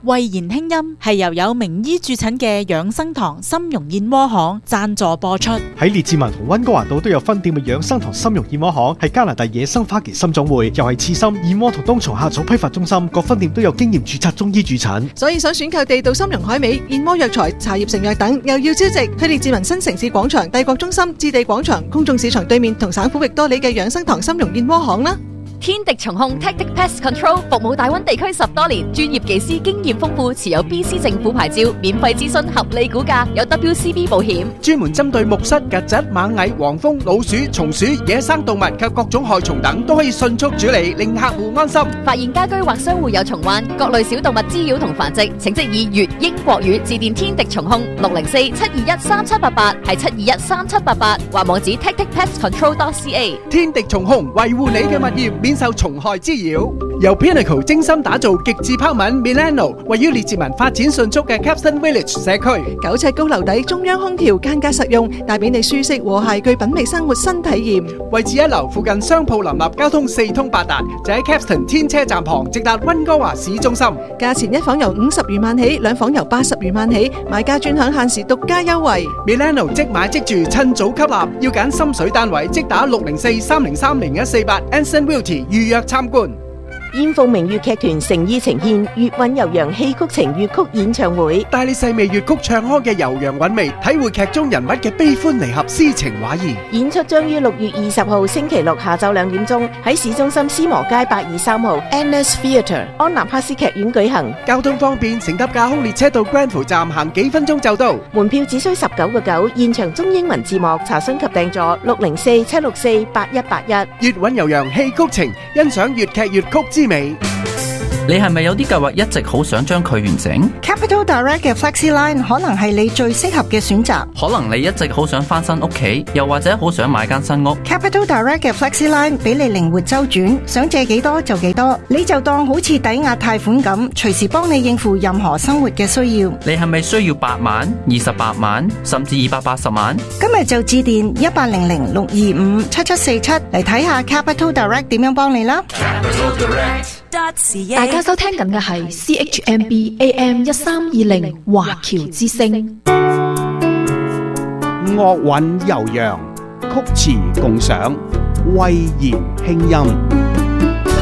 慧言輕音係由有名醫駐診嘅養生堂參茸燕窩行贊助播出。 喺列治文同溫哥華島都有分店嘅養生堂參茸燕窩行係加拿大野生花旗參種會，又係刺參、燕窩同冬蟲夏草批發中心，各分店都有經驗註冊中醫駐診。 所以想選購地道參茸海味、燕窩藥材、茶葉成藥等，又要招值，去列治文新城市廣場、帝國中心、置地廣場、公眾市場對面同省府域多里嘅養生堂參茸燕窩行啦。 天敵蟲控 Tactic Pest Control 服務大灣地區10多年，專業技師經驗豐富，持有 BC 政府牌照，免費諮詢，合理估價，有 WCB 保險， 專門針對木虱、曱甴、螞蟻、黃蜂、老鼠、松鼠、野生動物及各種害蟲等，都可以迅速處理，令客戶安心。 發現家居或商戶有蟲患、各類小動物滋擾同繁殖，請即以粵英國語致電天敵蟲控604-721-3788，係721-3788，或網址 tacticpestcontrol.ca。 天敵蟲控維護你嘅物業免受蟲害滋擾。由 Pinnacle 精心打造極致拋物 Milano， 位於列治文發展迅速嘅 Capstan Village 社區 ，9尺高樓底，中央空調，間隔實用，帶俾你舒適和諧具品味生活新體驗。 位置一流，附近商鋪林立，交通四通八達，就喺 Capstan 天車站旁，直達溫哥華市中心。 價錢一房由50餘萬起，兩房由80餘萬起，買家專享限時獨家優惠。 Milano 即買即住，趁早吸納，要揀心水單位，即打604-303-0148 Anson Realty預約參觀。 燕鳳明粵劇團誠意呈現粵韻悠揚戲曲情粵曲演唱會， 帶你細味粵曲唱腔嘅悠揚韻味，體會劇中人物嘅悲歡離合、詩情畫意。 演出將於6月20號星期六下晝2點鐘喺市中心斯摩街823號 Annex Theatre 安納克斯劇院舉行。 交通方便，乘搭架空列車到 Granville 站行幾分鐘就到。 門票只需19.9，現場中英文字幕，查詢及訂座604-764-8181。 粵韻悠揚戲曲情，欣賞粵劇粵曲之美。 你係咪有啲計劃一直好想將佢完成？ Capital Direct 嘅 FlexiLine 可能係你最適合嘅選擇。 可能你一直好想翻新屋企，又或者好想買間新屋。 Capital Direct 嘅 FlexiLine 俾你靈活周轉，想借幾多就幾多，你就當好似抵押貸款咁，隨時幫你應付任何生活嘅需要。 你係咪需要8萬、28萬，甚至280萬？ 今日就致電1800-625-7747嚟睇下 Capital Direct 點樣幫你啦。 大家收聽緊嘅係 CHMB AM 1320華僑之聲。 樂韻悠揚，曲詞共賞，慧言輕音。